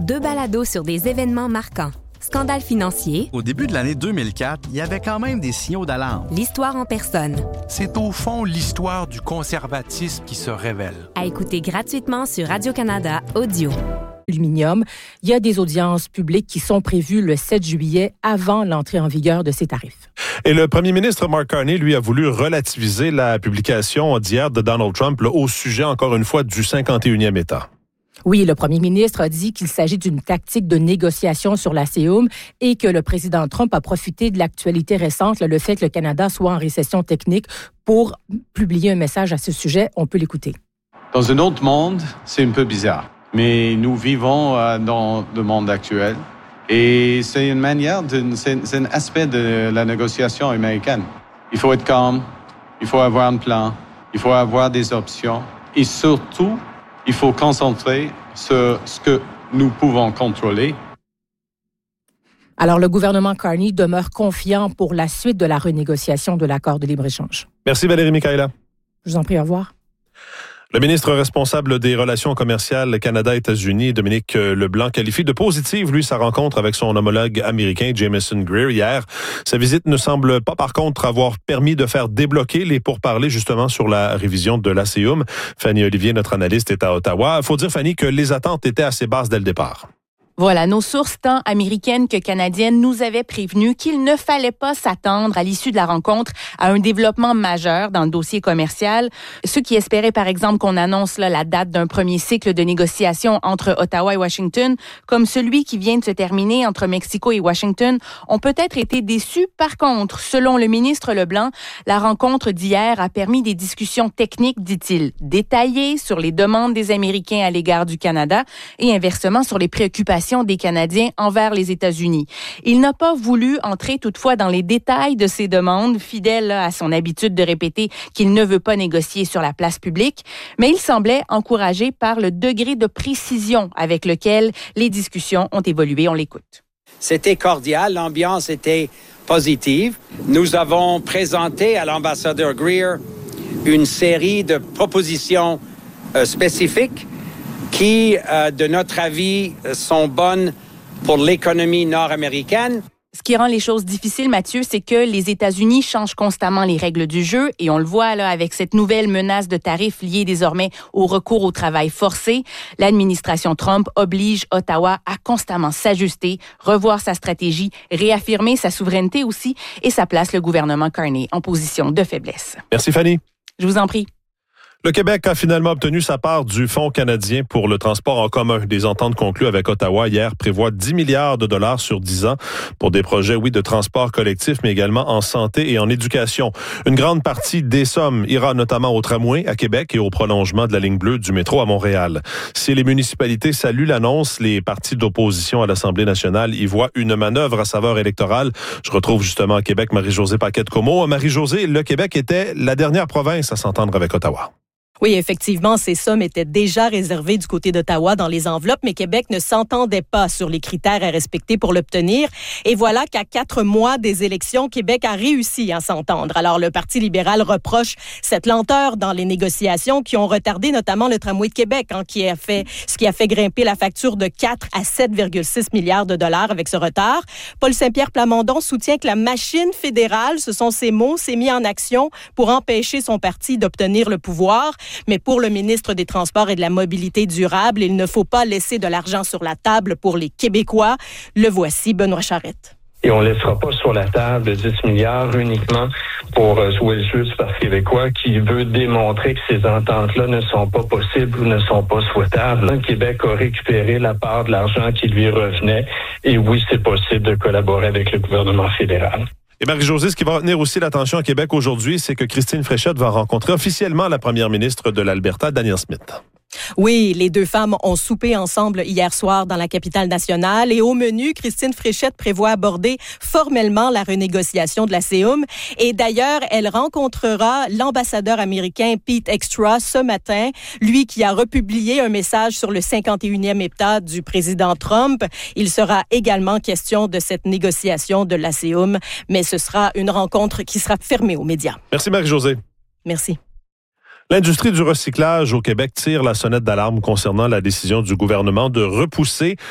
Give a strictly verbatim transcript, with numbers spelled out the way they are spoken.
Deux balados sur des événements marquants. Scandale financier. Au début de l'année deux mille quatre, il y avait quand même des signaux d'alarme. L'histoire en personne. C'est au fond l'histoire du conservatisme qui se révèle. À écouter gratuitement sur Radio-Canada Audio. Aluminium. Il y a des audiences publiques qui sont prévues le sept juillet avant l'entrée en vigueur de ces tarifs. Et le premier ministre Mark Carney, lui, a voulu relativiser la publication d'hier de Donald Trump là, au sujet, encore une fois, du cinquante et unième État. Oui, le premier ministre a dit qu'il s'agit d'une tactique de négociation sur la C E U M et que le président Trump a profité de l'actualité récente, le fait que le Canada soit en récession technique, pour publier un message à ce sujet. On peut l'écouter. Dans un autre monde, c'est un peu bizarre. Mais nous vivons euh, dans le monde actuel et c'est une manière, de, c'est, c'est un aspect de la négociation américaine. Il faut être calme, il faut avoir un plan, il faut avoir des options et surtout, il faut concentrer sur ce que nous pouvons contrôler. Alors, le gouvernement Carney demeure confiant pour la suite de la renégociation de l'accord de libre-échange. Merci Valérie Micaëla. Je vous en prie, au revoir. Le ministre responsable des relations commerciales Canada-États-Unis, Dominique Leblanc, qualifie de positive, lui, sa rencontre avec son homologue américain, Jameson Greer, hier. Sa visite ne semble pas, par contre, avoir permis de faire débloquer les pourparlers, justement, sur la révision de la C E U M. Fanny Olivier, notre analyste, est à Ottawa. Il faut dire, Fanny, que les attentes étaient assez basses dès le départ. Voilà, nos sources tant américaines que canadiennes nous avaient prévenu qu'il ne fallait pas s'attendre à l'issue de la rencontre à un développement majeur dans le dossier commercial. Ceux qui espéraient, par exemple, qu'on annonce là, la date d'un premier cycle de négociations entre Ottawa et Washington, comme celui qui vient de se terminer entre Mexico et Washington, ont peut-être été déçus. Par contre, selon le ministre Leblanc, la rencontre d'hier a permis des discussions techniques, dit-il, détaillées sur les demandes des Américains à l'égard du Canada et inversement sur les préoccupations des Canadiens envers les États-Unis. Il n'a pas voulu entrer toutefois dans les détails de ces demandes, fidèle à son habitude de répéter qu'il ne veut pas négocier sur la place publique, mais il semblait encouragé par le degré de précision avec lequel les discussions ont évolué. On l'écoute. C'était cordial, l'ambiance était positive. Nous avons présenté à l'ambassadeur Greer une série de propositions euh, spécifiques qui, euh, de notre avis, sont bonnes pour l'économie nord-américaine. Ce qui rend les choses difficiles, Mathieu, c'est que les États-Unis changent constamment les règles du jeu et on le voit là avec cette nouvelle menace de tarifs liée désormais au recours au travail forcé. L'administration Trump oblige Ottawa à constamment s'ajuster, revoir sa stratégie, réaffirmer sa souveraineté aussi et ça place le gouvernement Carney en position de faiblesse. Merci Fanny. Je vous en prie. Le Québec a finalement obtenu sa part du Fonds canadien pour le transport en commun. Des ententes conclues avec Ottawa hier prévoient dix milliards de dollars sur dix ans pour des projets, oui, de transport collectif, mais également en santé et en éducation. Une grande partie des sommes ira notamment au tramway à Québec et au prolongement de la ligne bleue du métro à Montréal. Si les municipalités saluent l'annonce, les partis d'opposition à l'Assemblée nationale y voient une manœuvre à saveur électorale. Je retrouve justement à Québec Marie-Josée Paquette-Comeau. Marie-Josée, le Québec était la dernière province à s'entendre avec Ottawa. Oui, effectivement, ces sommes étaient déjà réservées du côté d'Ottawa dans les enveloppes, mais Québec ne s'entendait pas sur les critères à respecter pour l'obtenir. Et voilà qu'à quatre mois des élections, Québec a réussi à s'entendre. Alors, le Parti libéral reproche cette lenteur dans les négociations qui ont retardé notamment le tramway de Québec, hein, qui a fait, ce qui a fait grimper la facture de quatre à sept virgule six milliards de dollars avec ce retard. Paul Saint-Pierre Plamondon soutient que la machine fédérale, ce sont ses mots, s'est mis en action pour empêcher son parti d'obtenir le pouvoir. Mais pour le ministre des Transports et de la Mobilité durable, il ne faut pas laisser de l'argent sur la table pour les Québécois. Le voici, Benoît Charette. Et on ne laissera pas sur la table dix milliards uniquement pour euh, jouer le jeu du Parti québécois qui veut démontrer que ces ententes-là ne sont pas possibles ou ne sont pas souhaitables. Le Québec a récupéré la part de l'argent qui lui revenait. Et oui, c'est possible de collaborer avec le gouvernement fédéral. Et Marie-Josée, ce qui va retenir aussi l'attention à Québec aujourd'hui, c'est que Christine Fréchette va rencontrer officiellement la première ministre de l'Alberta, Danielle Smith. Oui, les deux femmes ont soupé ensemble hier soir dans la capitale nationale et au menu, Christine Fréchette prévoit aborder formellement la renégociation de la C E U M et d'ailleurs, elle rencontrera l'ambassadeur américain Pete Extra ce matin, lui qui a republié un message sur le cinquante et unième État du président Trump. Il sera également question de cette négociation de la C E U M, mais ce sera une rencontre qui sera fermée aux médias. Merci Marie-Josée. Merci. L'industrie du recyclage au Québec tire la sonnette d'alarme concernant la décision du gouvernement de repousser